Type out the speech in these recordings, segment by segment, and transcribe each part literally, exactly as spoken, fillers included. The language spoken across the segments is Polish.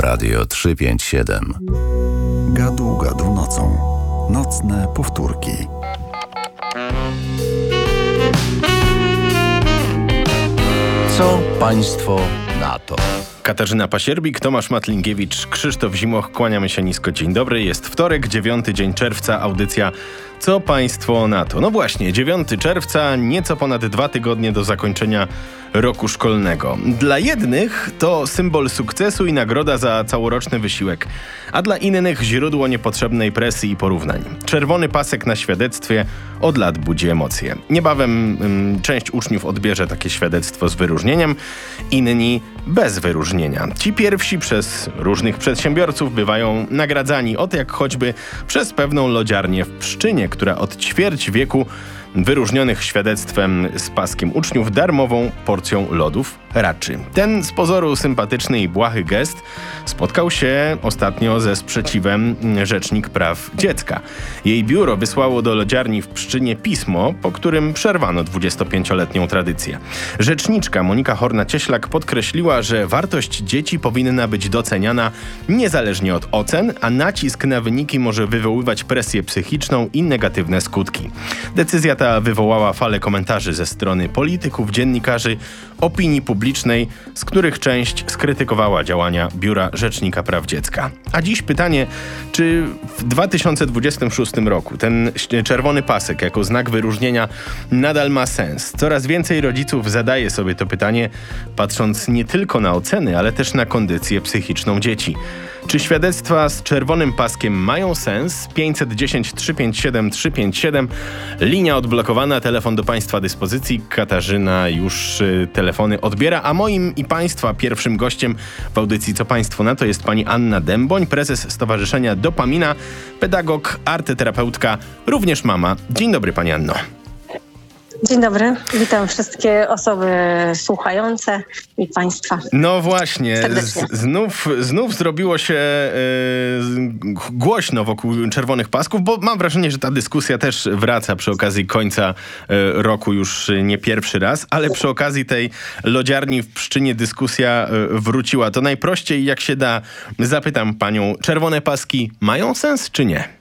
Radio trzysta pięćdziesiąt siedem. Gadu, gadu nocą. Nocne powtórki. Co państwo na to? Katarzyna Pasierbik, Tomasz Matlingiewicz, Krzysztof Zimoch. Kłaniamy się nisko. Dzień dobry. Jest wtorek, dziewiąty dzień czerwca. Audycja Co państwo na to? No właśnie, dziewiątego czerwca, nieco ponad dwa tygodnie do zakończenia roku szkolnego. Dla jednych to symbol sukcesu i nagroda za całoroczny wysiłek, a dla innych źródło niepotrzebnej presji i porównań. Czerwony pasek na świadectwie od lat budzi emocje. Niebawem ym, część uczniów odbierze takie świadectwo z wyróżnieniem, inni bez wyróżnienia. Ci pierwsi przez różnych przedsiębiorców bywają nagradzani, od jak choćby przez pewną lodziarnię w Pszczynie, która od ćwierć wieku wyróżnionych świadectwem z paskiem uczniów darmową porcją lodów raczy. Ten z pozoru sympatyczny i błahy gest spotkał się ostatnio ze sprzeciwem Rzecznik Praw Dziecka. Jej biuro wysłało do lodziarni w Pszczynie pismo, po którym przerwano dwudziestopięcioletnią tradycję. Rzeczniczka Monika Horna-Cieślak podkreśliła, że wartość dzieci powinna być doceniana niezależnie od ocen, a nacisk na wyniki może wywoływać presję psychiczną i negatywne skutki. Decyzja ta wywołała falę komentarzy ze strony polityków, dziennikarzy, opinii publicznej, z których część skrytykowała działania Biura Rzecznika Praw Dziecka. A dziś pytanie, czy w dwa tysiące dwudziestym szóstym roku ten czerwony pasek jako znak wyróżnienia nadal ma sens? Coraz więcej rodziców zadaje sobie to pytanie, patrząc nie tylko na oceny, ale też na kondycję psychiczną dzieci. Czy świadectwa z czerwonym paskiem mają sens? pięćset dziesięć trzysta pięćdziesiąt siedem trzysta pięćdziesiąt siedem. Linia odblokowana, telefon do Państwa dyspozycji. Katarzyna już y, telefony odbiera, a moim i Państwa pierwszym gościem w audycji Co Państwo na to jest pani Anna Dęboń, prezes Stowarzyszenia Dopamina, pedagog, arteterapeutka, również mama. Dzień dobry pani Anno. Dzień dobry, witam wszystkie osoby słuchające i Państwa. No właśnie, z, znów, znów zrobiło się yy, głośno wokół czerwonych pasków, bo mam wrażenie, że ta dyskusja też wraca przy okazji końca yy, roku już nie pierwszy raz, ale przy okazji tej lodziarni w Pszczynie dyskusja yy, wróciła. To najprościej jak się da, zapytam panią, czerwone paski mają sens czy nie?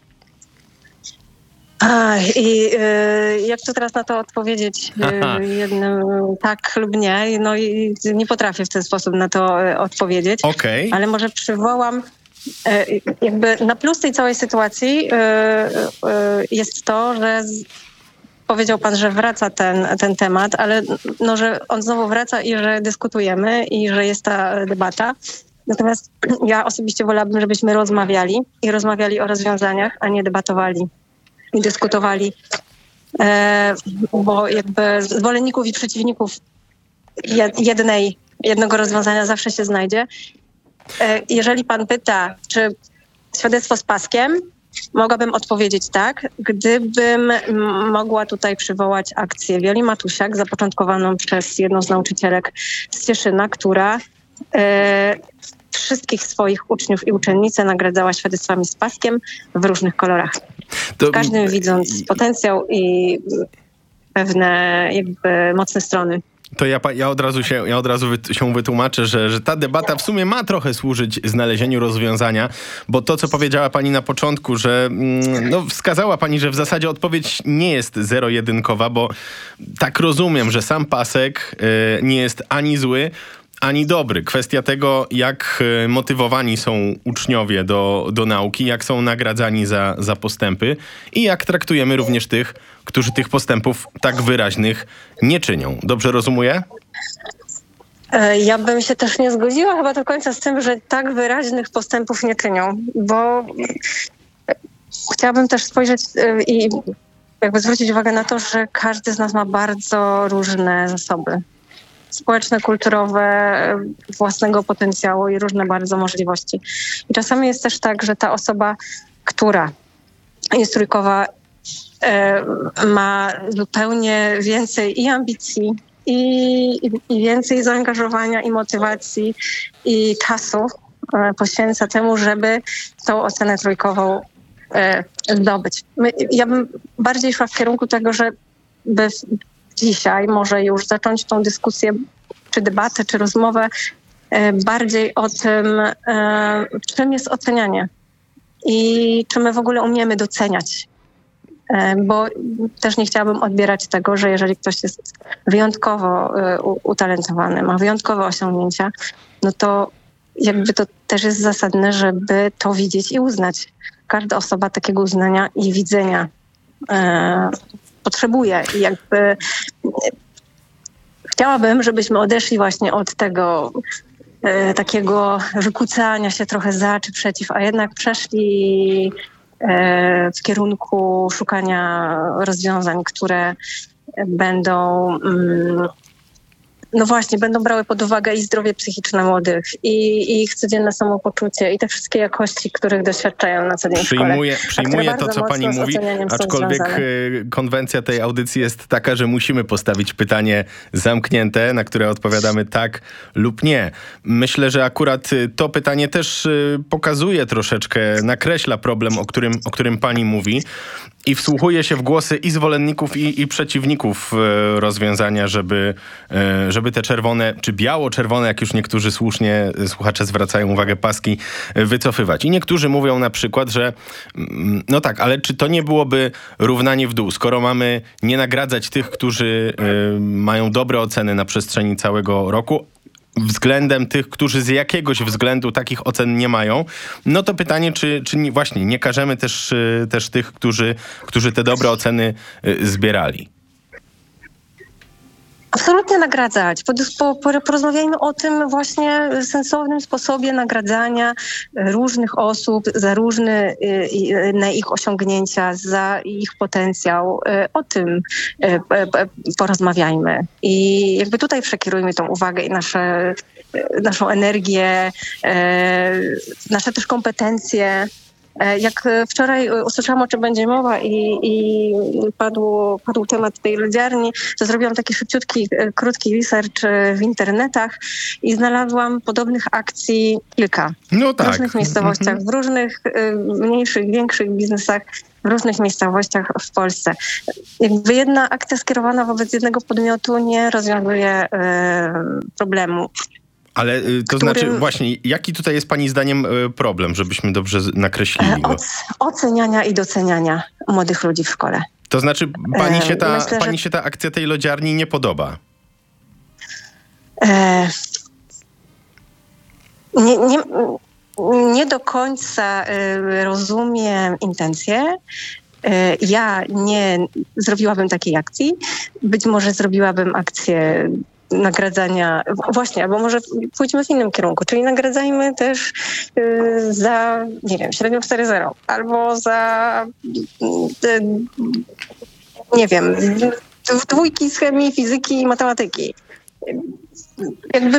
A, i y, jak to teraz na to odpowiedzieć y, jednym tak lub nie? No i nie potrafię w ten sposób na to y, odpowiedzieć. Okay. Ale może przywołam y, jakby na plus tej całej sytuacji y, y, jest to, że z, powiedział pan, że wraca ten, ten temat, ale no, że on znowu wraca i że dyskutujemy i że jest ta debata. Natomiast ja osobiście wolałabym, żebyśmy rozmawiali i rozmawiali o rozwiązaniach, a nie debatowali i dyskutowali, e, bo jakby zwolenników i przeciwników jednej, jednego rozwiązania zawsze się znajdzie. E, jeżeli pan pyta, czy świadectwo z paskiem, mogłabym odpowiedzieć tak, gdybym mogła tutaj przywołać akcję Wioli Matusiak, zapoczątkowaną przez jedną z nauczycielek z Cieszyna, która e, wszystkich swoich uczniów i uczennice nagradzała świadectwami z paskiem w różnych kolorach. To... W każdym widząc potencjał i pewne jakby mocne strony. To ja, ja od razu, się, ja od razu wy, się wytłumaczę, że, że ta debata w sumie ma trochę służyć znalezieniu rozwiązania, bo to, co powiedziała pani na początku, że mm, no, wskazała pani, że w zasadzie odpowiedź nie jest zero-jedynkowa, bo tak rozumiem, że sam pasek y, nie jest ani zły, ani dobry. Kwestia tego, jak motywowani są uczniowie do, do nauki, jak są nagradzani za, za postępy i jak traktujemy również tych, którzy tych postępów tak wyraźnych nie czynią. Dobrze rozumuję? Ja bym się też nie zgodziła chyba do końca z tym, że tak wyraźnych postępów nie czynią, bo chciałabym też spojrzeć i jakby zwrócić uwagę na to, że każdy z nas ma bardzo różne zasoby społeczne, kulturowe, własnego potencjału i różne bardzo możliwości. I czasami jest też tak, że ta osoba, która jest trójkowa, e, ma zupełnie więcej i ambicji, i, i więcej zaangażowania, i motywacji, i czasu e, poświęca temu, żeby tą ocenę trójkową e, zdobyć. My, ja bym bardziej szła w kierunku tego, żeby dzisiaj może już zacząć tą dyskusję, czy debatę, czy rozmowę e, bardziej o tym, e, czym jest ocenianie i czy my w ogóle umiemy doceniać. E, bo też nie chciałabym odbierać tego, że jeżeli ktoś jest wyjątkowo e, u, utalentowany, ma wyjątkowe osiągnięcia, no to jakby to też jest zasadne, żeby to widzieć i uznać. Każda osoba takiego uznania i widzenia e, potrzebuje. I jakby e, chciałabym, żebyśmy odeszli właśnie od tego e, takiego wykucania się trochę za czy przeciw, a jednak przeszli e, w kierunku szukania rozwiązań, które będą... Mm, no właśnie, będą brały pod uwagę i zdrowie psychiczne młodych, i, i ich codzienne samopoczucie, i te wszystkie jakości, których doświadczają na co dzień w szkole. Przyjmuję, przyjmuję to, co pani mówi, aczkolwiek konwencja tej audycji jest taka, że musimy postawić pytanie zamknięte, na które odpowiadamy tak lub nie. Myślę, że akurat to pytanie też pokazuje troszeczkę, nakreśla problem, o którym, o którym pani mówi, i wsłuchuje się w głosy i zwolenników, i, i przeciwników rozwiązania, żeby, żeby te czerwone, czy biało-czerwone, jak już niektórzy słusznie słuchacze zwracają uwagę, paski wycofywać. I niektórzy mówią na przykład, że no tak, ale czy to nie byłoby równanie w dół, skoro mamy nie nagradzać tych, którzy y, mają dobre oceny na przestrzeni całego roku, względem tych, którzy z jakiegoś względu takich ocen nie mają, no to pytanie, czy, czy nie, właśnie nie karzemy też, też tych, którzy, którzy te dobre oceny zbierali? Absolutnie nagradzać. Porozmawiajmy o tym właśnie sensownym sposobie nagradzania różnych osób za różne na ich osiągnięcia, za ich potencjał. O tym porozmawiajmy. I jakby tutaj przekierujmy tą uwagę i nasze, naszą energię, nasze też kompetencje. Jak wczoraj usłyszałam, o czym będzie mowa, i, i padło, padł temat tej lodziarni, to zrobiłam taki szybciutki, krótki research w internetach i znalazłam podobnych akcji kilka. No tak. W różnych miejscowościach, w różnych mniejszych, większych biznesach, w różnych miejscowościach w Polsce. Jakby jedna akcja skierowana wobec jednego podmiotu nie rozwiązuje y, problemu. Ale y, to którym... znaczy właśnie, jaki tutaj jest pani zdaniem y, problem, żebyśmy dobrze nakreślili go? Oc- oceniania i doceniania młodych ludzi w szkole. To znaczy pani się ta, Myślę, pani że... się ta akcja tej lodziarni nie podoba? E... Nie, nie, nie do końca y, rozumiem intencje. Y, ja nie zrobiłabym takiej akcji. Być może zrobiłabym akcję nagradzania, właśnie, albo może pójdźmy w innym kierunku, czyli nagradzajmy też y, za, nie wiem, średnią cztery zero, albo za, y, nie wiem, dwójki z chemii, fizyki i matematyki. Jakby...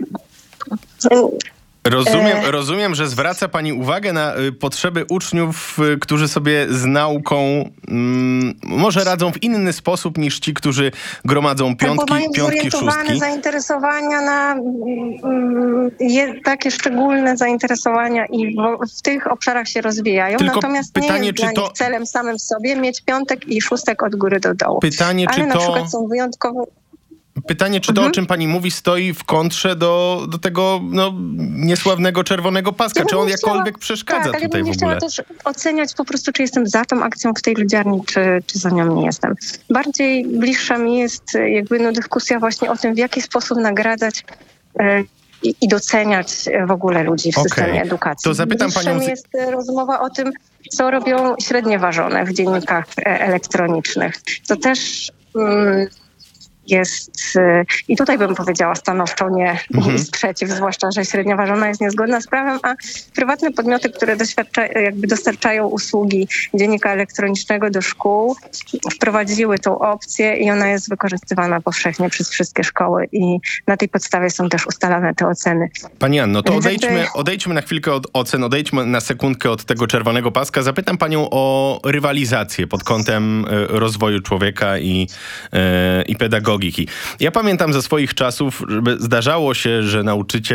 Rozumiem, e... rozumiem, że zwraca pani uwagę na y, potrzeby uczniów, y, którzy sobie z nauką mm, może radzą w inny sposób niż ci, którzy gromadzą piątki, mają piątki, szóstki. Zainteresowania na mm, je, takie szczególne zainteresowania i w, w tych obszarach się rozwijają. Tylko Natomiast pytanie, nie jest czy dla to... nich celem samym w sobie mieć piątek i szóstek od góry do dołu. Pytanie, Ale czy na to... przykład są wyjątkowo... Pytanie, czy to, mhm. o czym pani mówi, stoi w kontrze do, do tego no, niesławnego czerwonego paska? Ja czy on chciała, jakkolwiek przeszkadza tak, tutaj ale w ogóle? Nie chciała też oceniać po prostu, czy jestem za tą akcją w tej lodziarni, czy, czy za nią nie jestem. Bardziej bliższa mi jest jakby no, dyskusja właśnie o tym, w jaki sposób nagradzać e, i, i doceniać w ogóle ludzi w okay. systemie edukacji. To zapytam panią... Z... jest rozmowa o tym, co robią średnie ważone w dziennikach elektronicznych. To też... Mm, jest, i tutaj bym powiedziała stanowczo nie, mhm. sprzeciw, zwłaszcza, że średnia ważona jest niezgodna z prawem, a prywatne podmioty, które doświadcza, jakby dostarczają usługi dziennika elektronicznego do szkół, wprowadziły tą opcję i ona jest wykorzystywana powszechnie przez wszystkie szkoły i na tej podstawie są też ustalane te oceny. Pani Anno, to odejdźmy, odejdźmy na chwilkę od ocen, odejdźmy na sekundkę od tego czerwonego paska. Zapytam panią o rywalizację pod kątem rozwoju człowieka i, i pedagogiki. Ja pamiętam ze swoich czasów, że zdarzało się, że nauczyciel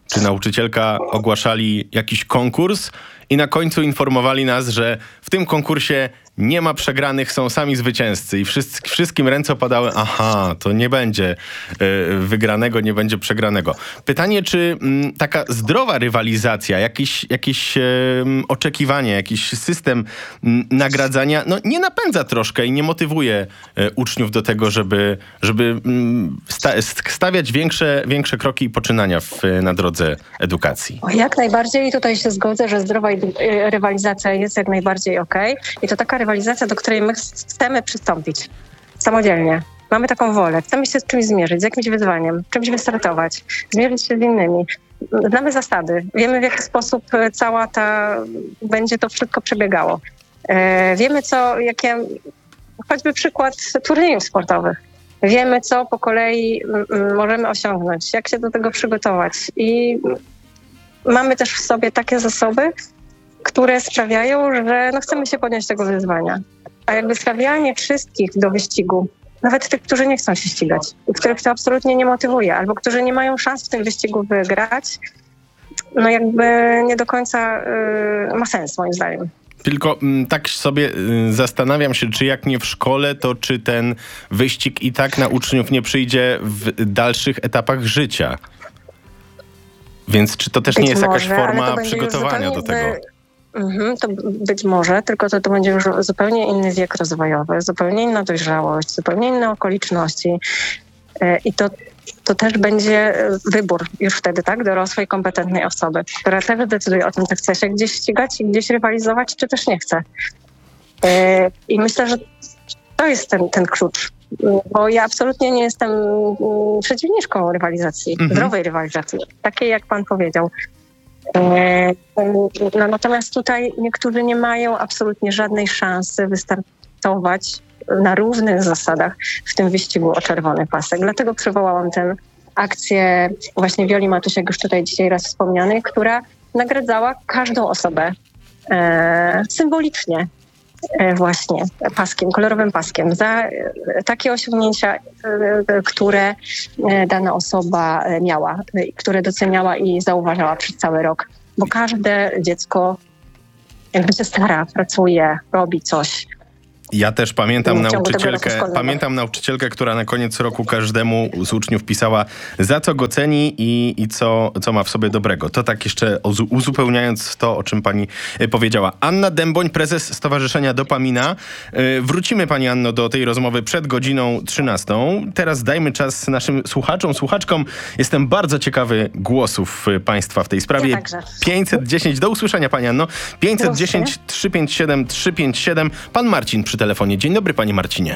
czy nauczycielka ogłaszali jakiś konkurs i na końcu informowali nas, że w tym konkursie nie ma przegranych, są sami zwycięzcy i wszyscy, wszystkim ręce opadały, aha, to nie będzie y, wygranego, nie będzie przegranego. Pytanie, czy m, taka zdrowa rywalizacja, jakieś, jakieś y, oczekiwanie, jakiś system m, nagradzania, no nie napędza troszkę i nie motywuje y, uczniów do tego, żeby, żeby m, sta, stawiać większe, większe kroki i poczynania w, na drodze edukacji? O, jak najbardziej, tutaj się zgodzę, że zdrowa rywalizacja jest jak najbardziej okej. I to taka rywalizacja, do której my chcemy przystąpić samodzielnie. Mamy taką wolę, chcemy się z czymś zmierzyć, z jakimś wyzwaniem, czymś wystartować, zmierzyć się z innymi. Znamy zasady, wiemy w jaki sposób cała ta, będzie to wszystko przebiegało. E, wiemy co, jakie, choćby przykład turniejów sportowych. Wiemy co po kolei m, możemy osiągnąć, jak się do tego przygotować i mamy też w sobie takie zasoby, które sprawiają, że no chcemy się podjąć tego wyzwania. A jakby stawianie wszystkich do wyścigu, nawet tych, którzy nie chcą się ścigać i których to absolutnie nie motywuje, albo którzy nie mają szans w tym wyścigu wygrać, no jakby nie do końca y, ma sens moim zdaniem. Tylko m, tak sobie y, zastanawiam się, czy jak nie w szkole, to czy ten wyścig i tak na uczniów nie przyjdzie w dalszych etapach życia. Więc czy to też Być nie jest może, jakaś forma ale to będzie już przygotowania do zupełnie tego? Wy... Mhm, to być może, tylko to, to będzie już zupełnie inny wiek rozwojowy, zupełnie inna dojrzałość, zupełnie inne okoliczności. Yy, I to, to też będzie wybór już wtedy, tak, dorosłej, kompetentnej osoby, która też decyduje o tym, czy chce się gdzieś ścigać i gdzieś rywalizować, czy też nie chce. Yy, I myślę, że to jest ten, ten klucz. Bo ja absolutnie nie jestem przeciwniczką rywalizacji, Mhm. zdrowej rywalizacji, takiej jak pan powiedział. No, natomiast tutaj niektórzy nie mają absolutnie żadnej szansy wystartować na równych zasadach w tym wyścigu o czerwony pasek. Dlatego przywołałam tę akcję właśnie Wioli Matusiak, już tutaj dzisiaj raz wspomnianej, która nagradzała każdą osobę e, symbolicznie. Właśnie paskiem, kolorowym paskiem, za takie osiągnięcia, które dana osoba miała, które doceniała i zauważała przez cały rok. Bo każde dziecko jakby się stara, pracuje, robi coś. Ja też pamiętam w ciągu tego roku nauczycielkę, szkolnego. pamiętam nauczycielkę, która na koniec roku każdemu z uczniów pisała, za co go ceni i, i co, co ma w sobie dobrego. To tak jeszcze uzu- uzupełniając to, o czym pani y, powiedziała. Anna Dęboń, prezes Stowarzyszenia Dopamina. Y, wrócimy, pani Anno, do tej rozmowy przed godziną trzynastą. Teraz dajmy czas naszym słuchaczom, słuchaczkom. Jestem bardzo ciekawy głosów y, państwa w tej sprawie. Ja także. pięćset dziesięć, do usłyszenia, pani Anno. pięćset dziesięć, trzysta pięćdziesiąt siedem, trzysta pięćdziesiąt siedem. Pan Marcin przy telefonie. Dzień dobry, panie Marcinie.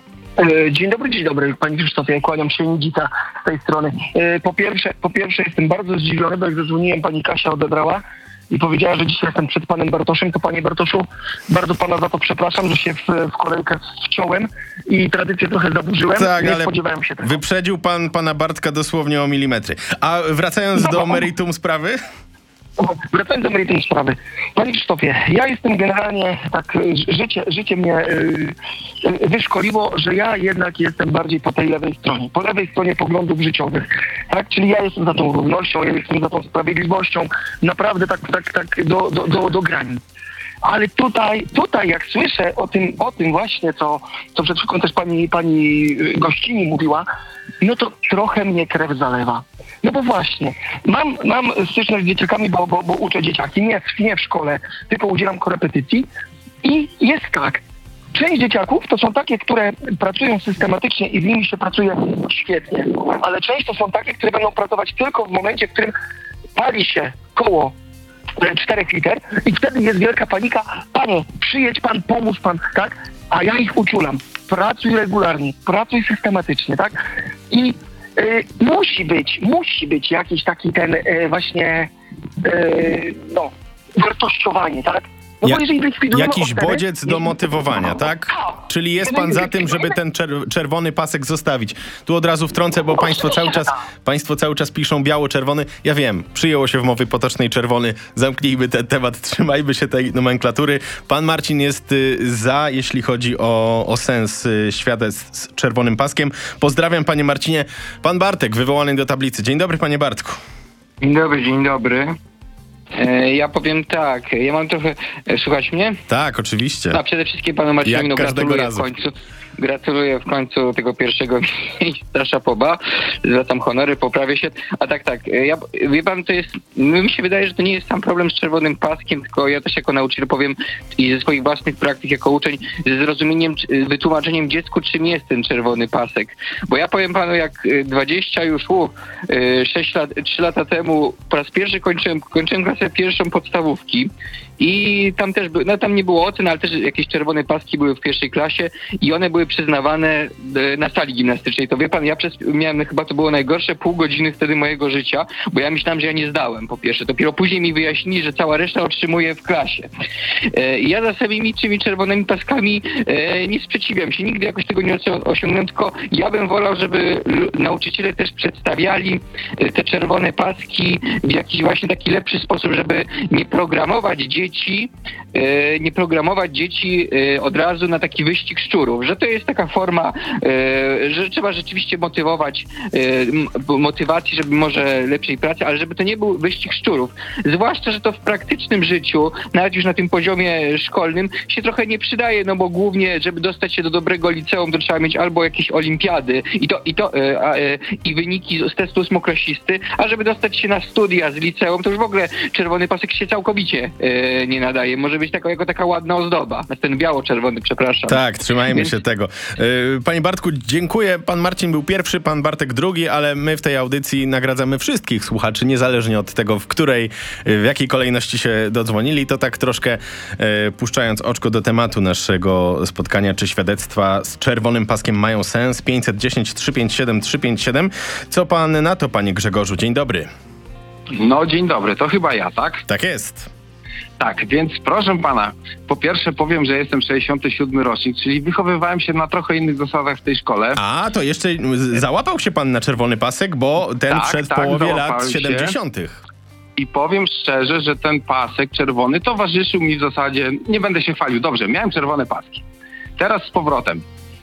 E, Dzień dobry, dzień dobry, Panie Krzysztofie, kłaniam się Nidzita z tej strony. E, Po pierwsze, po pierwsze jestem bardzo zdziwiony, bo jak zadzwoniłem, pani Kasia odebrała i powiedziała, że dzisiaj jestem przed panem Bartoszem. To panie Bartoszu, bardzo pana za to przepraszam, że się w, w kolejkę wciąłem i tradycję trochę zaburzyłem. Tak, Nie ale spodziewałem się tego. wyprzedził pan pana Bartka dosłownie o milimetry. A wracając do meritum sprawy? Wracając do meritum sprawy. Panie Krzysztofie, ja jestem generalnie, tak, ży- życie, życie mnie y, y, wyszkoliło, że ja jednak jestem bardziej po tej lewej stronie, po lewej stronie poglądów życiowych, tak, czyli ja jestem za tą równością, ja jestem za tą sprawiedliwością, naprawdę tak, tak, tak do, do, do, do granic. Ale tutaj, tutaj jak słyszę o tym, o tym właśnie, co, co przed chwilą też pani, pani gościni mówiła, no to trochę mnie krew zalewa. No bo właśnie, mam, mam styczność z dzieciakami, bo, bo, bo uczę dzieciaki, nie, nie w szkole, tylko udzielam korepetycji i jest tak, część dzieciaków to są takie, które pracują systematycznie i z nimi się pracuje świetnie, ale część to są takie, które będą pracować tylko w momencie, w którym pali się koło czterech liter i wtedy jest wielka panika. Panie, przyjedź pan, pomóż pan, tak? A ja ich uczulam. Pracuj regularnie, pracuj systematycznie, tak? I y, musi być, musi być jakiś taki ten y, właśnie y, no, wartościowanie, tak? No Ja- bo jeżeli likwidujemy Jakiś oceny- bodziec do motywowania, tak? Czyli jest pan za tym, żeby ten czer- czerwony pasek zostawić. Tu od razu wtrącę, bo państwo cały czas państwo cały czas piszą biało-czerwony. Ja wiem, przyjęło się w mowie potocznej czerwony. Zamknijmy ten temat, trzymajmy się tej nomenklatury. Pan Marcin jest y, za, jeśli chodzi o, o sens y, świata z, z czerwonym paskiem. Pozdrawiam, panie Marcinie. Pan Bartek, wywołany do tablicy. Dzień dobry, panie Bartku. Dzień dobry, dzień dobry. E, ja powiem tak, ja mam trochę... E, słuchać mnie? Tak, oczywiście. No, przede wszystkim panu Marcinowi no, gratuluję razu. w końcu. Gratuluję w końcu tego pierwszego miejsca, szapoba. Zwracam honory, poprawię się. A tak, tak, ja, wie pan, to jest... Mi się wydaje, że to nie jest sam problem z czerwonym paskiem, tylko ja też jako nauczyciel powiem i ze swoich własnych praktyk jako uczeń, ze zrozumieniem, wytłumaczeniem dziecku, czym jest ten czerwony pasek. Bo ja powiem panu, jak dwadzieścia już, u, sześć lat, trzy lata temu po raz pierwszy kończyłem, kończyłem klasę pierwszą podstawówki i tam też, no tam nie było ocen, ale też jakieś czerwone paski były w pierwszej klasie i one były przyznawane na sali gimnastycznej. To wie pan, ja przez, miałem, chyba to było najgorsze pół godziny wtedy mojego życia, bo ja myślałem, że ja nie zdałem po pierwsze. Dopiero później mi wyjaśnili, że cała reszta otrzymuje w klasie. E, ja za samymi tymi czerwonymi paskami e, nie sprzeciwiam się. Nigdy jakoś tego nie osiągnąłem, tylko ja bym wolał, żeby nauczyciele też przedstawiali te czerwone paski w jakiś właśnie taki lepszy sposób, żeby nie programować dzieci, e, nie programować dzieci e, od razu na taki wyścig szczurów, że to jest taka forma, e, że trzeba rzeczywiście motywować, e, motywacji, żeby może lepszej pracy, ale żeby to nie był wyścig szczurów. Zwłaszcza, że to w praktycznym życiu, nawet już na tym poziomie szkolnym, się trochę nie przydaje, no bo głównie, żeby dostać się do dobrego liceum, to trzeba mieć albo jakieś olimpiady i to, i to e, e, i wyniki z testu ósmoklasisty, a żeby dostać się na studia z liceum, to już w ogóle czerwony pasek się całkowicie e, nie nadaje. Może być taka, jako taka ładna ozdoba. Ten biało-czerwony, przepraszam. Tak, trzymajmy Więc... się tego. Panie Bartku, dziękuję. Pan Marcin był pierwszy, pan Bartek drugi, ale my w tej audycji nagradzamy wszystkich słuchaczy, niezależnie od tego, w której, w jakiej kolejności się dodzwonili. To tak troszkę e, puszczając oczko do tematu naszego spotkania, czy świadectwa z czerwonym paskiem mają sens? pięćset dziesięć, trzysta pięćdziesiąt siedem, trzysta pięćdziesiąt siedem. Co pan na to, panie Grzegorzu? Dzień dobry. No dzień dobry, to chyba ja, tak? Tak jest. Tak, więc proszę pana, po pierwsze powiem, że jestem sześćdziesiąty siódmy rocznik, czyli wychowywałem się na trochę innych zasadach w tej szkole. A, to jeszcze załapał się pan na czerwony pasek, bo ten tak, wszedł w tak, połowie lat się. siedemdziesiątych. I powiem szczerze, że ten pasek czerwony towarzyszył mi w zasadzie, nie będę się chwalił, dobrze, miałem czerwone paski. Teraz z powrotem.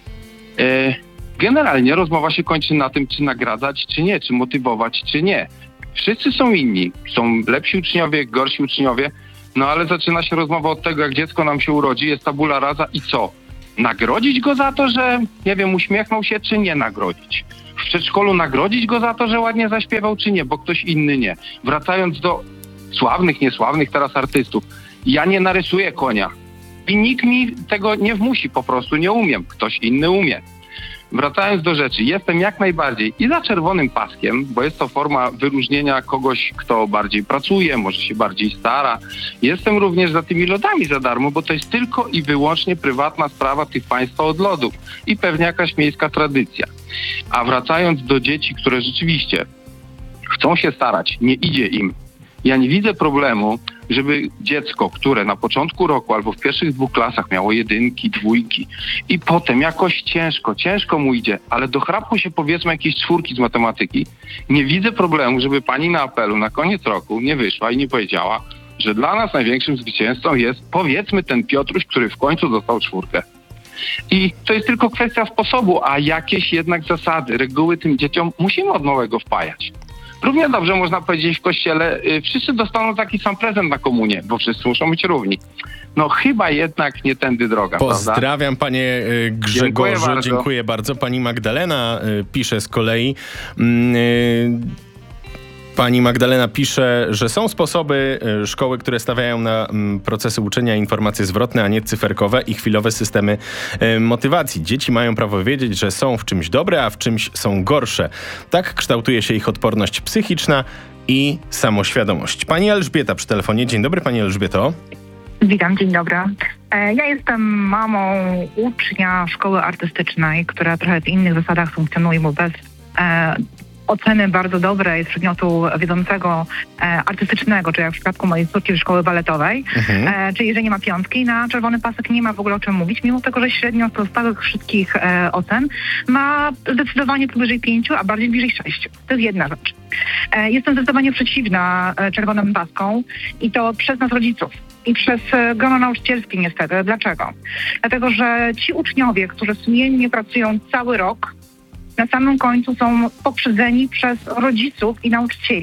Yy, generalnie rozmowa się kończy na tym, czy nagradzać, czy nie, czy motywować, czy nie. Wszyscy są inni, są lepsi uczniowie, gorsi uczniowie, no ale zaczyna się rozmowa od tego, jak dziecko nam się urodzi, jest tabula rasa i co? Nagrodzić go za to, że, nie wiem, uśmiechnął się, czy nie nagrodzić? W przedszkolu nagrodzić go za to, że ładnie zaśpiewał, czy nie, bo ktoś inny nie. Wracając do sławnych, niesławnych teraz artystów, ja nie narysuję konia i nikt mi tego nie wmusi, po prostu nie umiem, ktoś inny umie. Wracając do rzeczy, jestem jak najbardziej i za czerwonym paskiem, bo jest to forma wyróżnienia kogoś, kto bardziej pracuje, może się bardziej stara. Jestem również za tymi lodami za darmo, bo to jest tylko i wyłącznie prywatna sprawa tych państwa od lodów i pewnie jakaś miejska tradycja. A wracając do dzieci, które rzeczywiście chcą się starać, nie idzie im. Ja nie widzę problemu, żeby dziecko, które na początku roku albo w pierwszych dwóch klasach miało jedynki, dwójki i potem jakoś ciężko, ciężko mu idzie, ale dochrapło się powiedzmy jakieś czwórki z matematyki, nie widzę problemu, żeby pani na apelu na koniec roku nie wyszła i nie powiedziała, że dla nas największym zwycięzcą jest powiedzmy ten Piotruś, który w końcu dostał czwórkę. I to jest tylko kwestia sposobu, a jakieś jednak zasady, reguły tym dzieciom musimy od małego wpajać. Równie dobrze można powiedzieć w kościele, y, wszyscy dostaną taki sam prezent na komunię, bo wszyscy muszą być równi. No chyba jednak nie tędy droga, Pozdrawiam, prawda? panie y, Grzegorzu. Dziękuję bardzo. Dziękuję bardzo. Pani Magdalena y, pisze z kolei... Y, Pani Magdalena pisze, że są sposoby, y, szkoły, które stawiają na y, procesy uczenia informacje zwrotne, a nie cyferkowe i chwilowe systemy y, motywacji. Dzieci mają prawo wiedzieć, że są w czymś dobre, a w czymś są gorsze. Tak kształtuje się ich odporność psychiczna i samoświadomość. Pani Elżbieta przy telefonie. Dzień dobry, pani Elżbieto. Witam, dzień dobry. Ja jestem mamą ucznia szkoły artystycznej, która trochę w innych zasadach funkcjonuje, bo bez e, oceny bardzo dobrej z przedmiotu wiedzącego e, artystycznego, czyli jak w przypadku mojej córki ze szkoły baletowej, mhm. e, czyli że nie ma piątki, na czerwony pasek nie ma w ogóle o czym mówić, mimo tego, że średnio z pozostałych wszystkich e, ocen ma zdecydowanie powyżej pięciu, a bardziej bliżej sześciu. To jest jedna rzecz. E, jestem zdecydowanie przeciwna e, czerwonym paskom i to przez nas rodziców. I przez grono nauczycielskie niestety. Dlaczego? Dlatego, że ci uczniowie, którzy sumiennie pracują cały rok, na samym końcu są poprzedzeni przez rodziców i nauczycieli,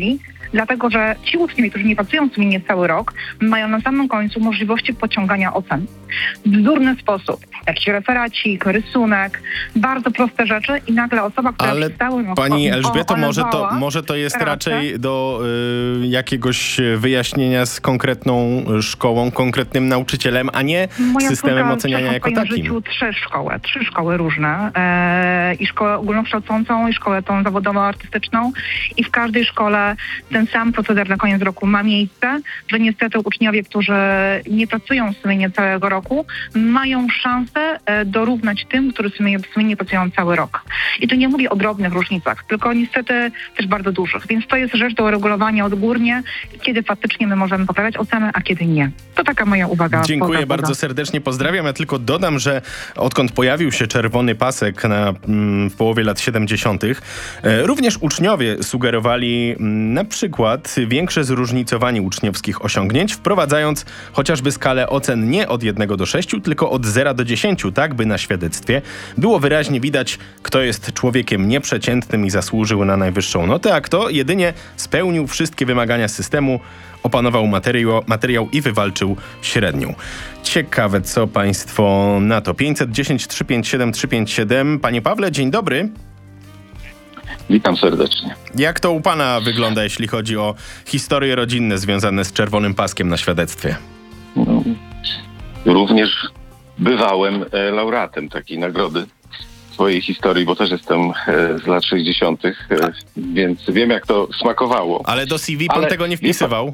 dlatego że ci uczniowie, którzy nie pracują sumiennie cały rok, mają na samym końcu możliwości podciągania ocen. W bzdurny sposób. Jakiś referacik, rysunek, bardzo proste rzeczy i nagle osoba, która Ale przez cały rok pani Elżbieto, o- może to, olewała może to jest pracę. raczej do y, jakiegoś wyjaśnienia z konkretną szkołą, konkretnym nauczycielem, a nie Moja systemem córka oceniania przeszła w jako swoim takim. życiu trzy szkoły, trzy szkoły różne. E, I szkołę ogólnokształcącą, i szkołę tą zawodową, artystyczną. I w każdej szkole ten sam proceder na koniec roku ma miejsce, że niestety uczniowie, którzy nie pracują sumiennie całego roku, mają szansę e, dorównać tym, którzy sumiennie, sumiennie pracują cały rok. I tu nie mówię o drobnych różnicach, tylko niestety też bardzo dużych. Więc to jest rzecz do uregulowania odgórnie, kiedy faktycznie my możemy poprawiać ocenę, a kiedy nie. To taka moja uwaga. Dziękuję poza- bardzo serdecznie, pozdrawiam. Ja tylko dodam, że odkąd pojawił się czerwony pasek na, mm, w połowie lat siedemdziesiątych, e, również uczniowie sugerowali mm, na przykład większe zróżnicowanie uczniowskich osiągnięć, wprowadzając chociażby skalę ocen nie od jednego do sześciu, tylko od zera do dziesięciu, tak by na świadectwie było wyraźnie widać, kto jest człowiekiem nieprzeciętnym i zasłużył na najwyższą notę, a kto jedynie spełnił wszystkie wymagania systemu, opanował materiał, materiał i wywalczył średnią. Ciekawe, co państwo na to. pięćset dziesięć trzysta pięćdziesiąt siedem trzysta pięćdziesiąt siedem. Panie Pawle, dzień dobry. Witam serdecznie. Jak to u pana wygląda, jeśli chodzi o historie rodzinne związane z czerwonym paskiem na świadectwie? No, również bywałem e, laureatem takiej nagrody w swojej historii, bo też jestem e, z lat sześćdziesiątych, e, więc wiem, jak to smakowało. Ale do C V pan Ale tego nie wie wpisywał?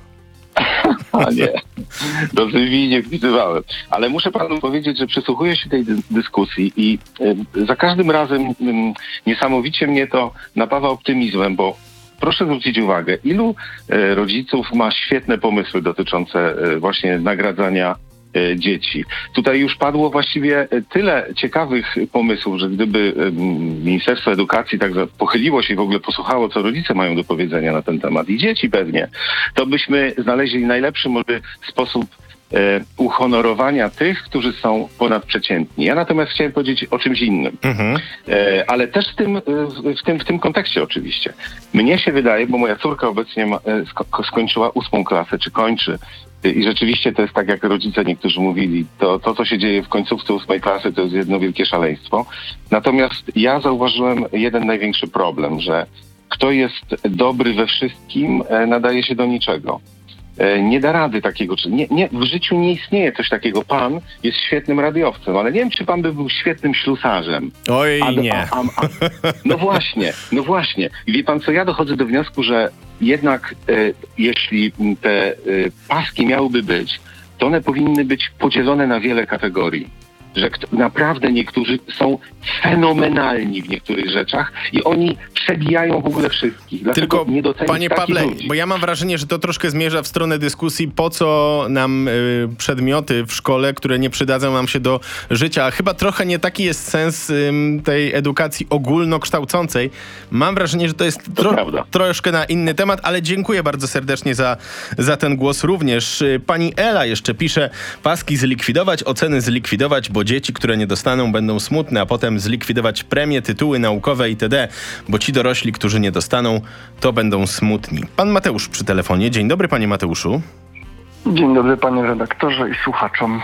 A nie, do C V nie wpisywałem. Ale muszę panu powiedzieć, że przysłuchuję się tej dy- dyskusji i y, za każdym razem y, niesamowicie mnie to napawa optymizmem, bo proszę zwrócić uwagę, ilu y, rodziców ma świetne pomysły dotyczące y, właśnie nagradzania y, dzieci. Tutaj już padło właściwie tyle ciekawych pomysłów, że gdyby y, Ministerstwo Edukacji tak za- pochyliło się i w ogóle posłuchało, co rodzice mają do powiedzenia na ten temat i dzieci pewnie, to byśmy znaleźli najlepszy może sposób e, uhonorowania tych, którzy są ponadprzeciętni. Ja natomiast chciałem powiedzieć o czymś innym. Mhm. E, ale też w tym, e, w, w, tym, w tym kontekście oczywiście. Mnie się wydaje, bo moja córka obecnie ma, e, sko- skończyła ósmą klasę, czy kończy. E, I rzeczywiście to jest tak, jak rodzice niektórzy mówili. To, to, co się dzieje w końcówce ósmej klasy, to jest jedno wielkie szaleństwo. Natomiast ja zauważyłem jeden największy problem, że kto jest dobry we wszystkim, e, nadaje się do niczego. E, Nie da rady takiego, czy nie, nie, w życiu nie istnieje coś takiego. Pan jest świetnym radiowcem, ale nie wiem, czy pan by był świetnym ślusarzem. Oj, A- nie. a- a- a- no właśnie, no właśnie. I wie pan co, ja dochodzę do wniosku, że jednak e, jeśli te e, paski miałyby być, to one powinny być podzielone na wiele kategorii. Że kto, naprawdę niektórzy są fenomenalni w niektórych rzeczach i oni przebijają w ogóle wszystkich. Dlatego Tylko, nie docenić panie takich Pawle, ludzi. bo ja mam wrażenie, że to troszkę zmierza w stronę dyskusji, po co nam y, przedmioty w szkole, które nie przydadzą nam się do życia. A chyba trochę nie taki jest sens ym, tej edukacji ogólnokształcącej. Mam wrażenie, że to jest To tro- prawda. troszkę na inny temat, ale dziękuję bardzo serdecznie za, za ten głos również. Y, Pani Ela jeszcze pisze, paski zlikwidować, oceny zlikwidować, bo dzieci, które nie dostaną, będą smutne, a potem zlikwidować premie, tytuły naukowe itd., bo ci dorośli, którzy nie dostaną, to będą smutni. Pan Mateusz przy telefonie. Dzień dobry, panie Mateuszu. Dzień dobry, panie redaktorze i słuchaczom.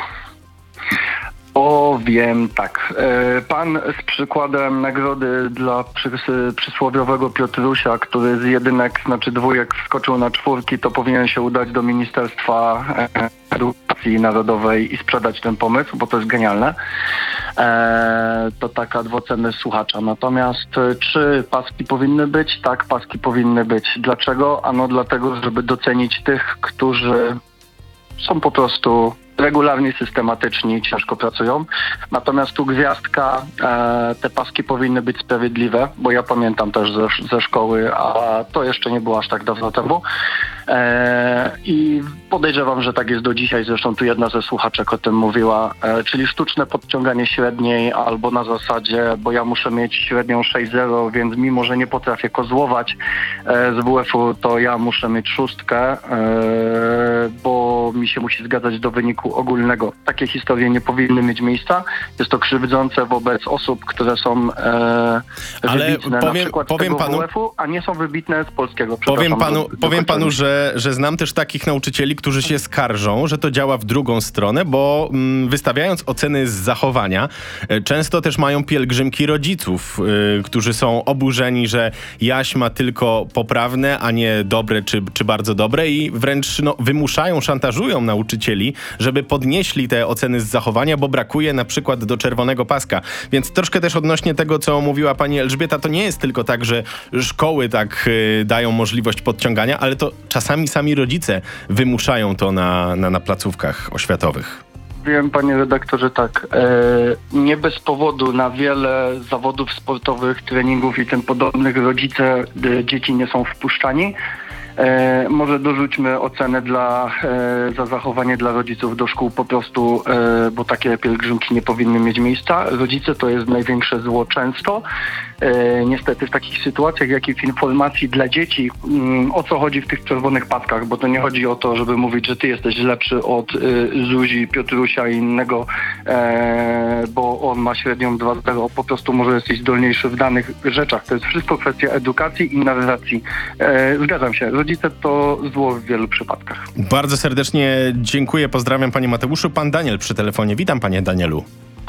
O, wiem, tak. E, Pan z przykładem nagrody dla przys- przysłowiowego Piotrusia, który z jedynek, znaczy dwójek wskoczył na czwórki, to powinien się udać do Ministerstwa e, Edukacji Narodowej i sprzedać ten pomysł, bo to jest genialne. E, to taka dwoceny słuchacza. Natomiast e, czy paski powinny być? Tak, paski powinny być. Dlaczego? Ano dlatego, żeby docenić tych, którzy są po prostu regularni, systematyczni, ciężko pracują. Natomiast tu gwiazdka, e, te paski powinny być sprawiedliwe, bo ja pamiętam też ze, ze szkoły, a to jeszcze nie było aż tak dawno temu, E, I podejrzewam, że tak jest do dzisiaj, zresztą tu jedna ze słuchaczek o tym mówiła, e, czyli sztuczne podciąganie średniej albo na zasadzie, bo ja muszę mieć średnią sześć zero, więc mimo, że nie potrafię kozłować e, z W F-u, to ja muszę mieć szóstkę, e, bo mi się musi zgadzać do wyniku ogólnego. Takie historie nie powinny mieć miejsca. Jest to krzywdzące wobec osób, które są e, Ale wybitne powiem- na przykład powiem z tego panu- W F-u, a nie są wybitne z polskiego. Powiem Przepraszam, panu, do- powiem dokończę. panu że, że znam też takich nauczycieli, którzy się skarżą, że to działa w drugą stronę, bo mm, wystawiając oceny z zachowania, e, często też mają pielgrzymki rodziców, y, którzy są oburzeni, że Jaś ma tylko poprawne, a nie dobre czy, czy bardzo dobre i wręcz no, wymuszają, szantażują nauczycieli, żeby podnieśli te oceny z zachowania, bo brakuje na przykład do czerwonego paska. Więc troszkę też odnośnie tego, co mówiła pani Elżbieta, to nie jest tylko tak, że szkoły tak y, dają możliwość podciągania, ale to czasami sami rodzice wymuszają to na, na, na placówkach oświatowych. Wiem, panie redaktorze, tak. E, nie bez powodu na wiele zawodów sportowych, treningów i tym podobnych rodzice e, dzieci nie są wpuszczani. E, może dorzućmy ocenę dla, e, za zachowanie dla rodziców do szkół po prostu, e, bo takie pielgrzymki nie powinny mieć miejsca. Rodzice to jest największe zło często. E, niestety w takich sytuacjach, jak i w informacji dla dzieci, mm, o co chodzi w tych czerwonych paskach, bo to nie chodzi o to, żeby mówić, że ty jesteś lepszy od y, Zuzi, Piotrusia i innego, e, bo on ma średnią dwa zero, po prostu może jesteś zdolniejszy w danych rzeczach. To jest wszystko kwestia edukacji i narracji. E, zgadzam się, rodzice to zło w wielu przypadkach. Bardzo serdecznie dziękuję, pozdrawiam panie Mateuszu. Pan Daniel przy telefonie. Witam panie Danielu.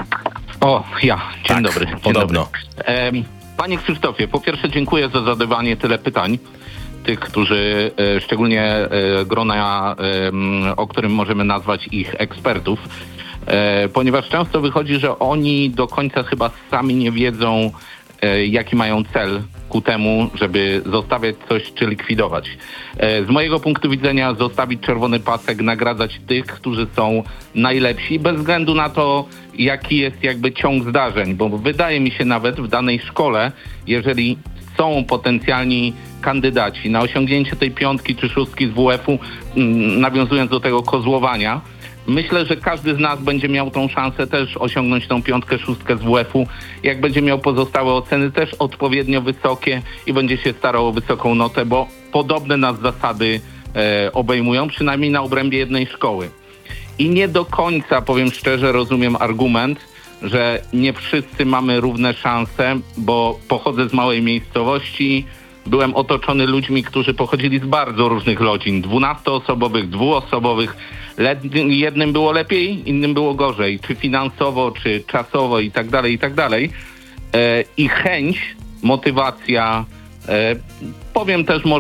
O, ja. Dzień Tak, dobry. Dzień podobno. Dobry. Em, Panie Krzysztofie, po pierwsze dziękuję za zadawanie tyle pytań. Tych, którzy, e, szczególnie e, grona, e, o którym możemy nazwać ich ekspertów, e, ponieważ często wychodzi, że oni do końca chyba sami nie wiedzą, e, jaki mają cel ku temu, żeby zostawiać coś czy likwidować. E, z mojego punktu widzenia zostawić czerwony pasek, nagradzać tych, którzy są najlepsi, bez względu na to, jaki jest jakby ciąg zdarzeń, bo wydaje mi się nawet w danej szkole, jeżeli są potencjalni kandydaci na osiągnięcie tej piątki czy szóstki z W F-u, mm, nawiązując do tego kozłowania, myślę, że każdy z nas będzie miał tą szansę też osiągnąć tą piątkę, szóstkę z W F-u. Jak będzie miał pozostałe oceny też odpowiednio wysokie i będzie się starał o wysoką notę, bo podobne nas zasady e, obejmują, przynajmniej na obrębie jednej szkoły. I nie do końca, powiem szczerze, rozumiem argument, że nie wszyscy mamy równe szanse, bo pochodzę z małej miejscowości, byłem otoczony ludźmi, którzy pochodzili z bardzo różnych rodzin, dwunastoosobowych, dwuosobowych. Jednym było lepiej, innym było gorzej, czy finansowo, czy czasowo i tak dalej, i tak dalej. I chęć, motywacja, powiem też może